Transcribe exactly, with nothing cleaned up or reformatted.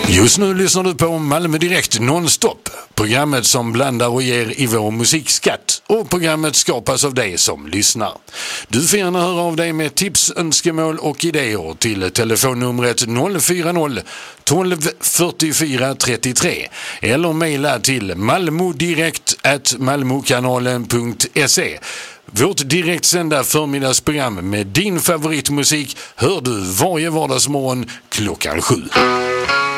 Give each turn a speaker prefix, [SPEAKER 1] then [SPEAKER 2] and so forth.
[SPEAKER 1] Just nu lyssnar du på Malmö Direkt nonstop. Programmet som blandar och ger i vår musikskatt. Och programmet skapas av dig som lyssnar. Du får gärna höra av dig med tips, önskemål och idéer till telefonnumret noll fyra noll tolv fyrtiofyra trettiotre eller mejla till malmodirekt at malmokanalen punkt se. Vårt direktsända förmiddagsprogram med din favoritmusik hör du varje vardagsmorgon klockan sju.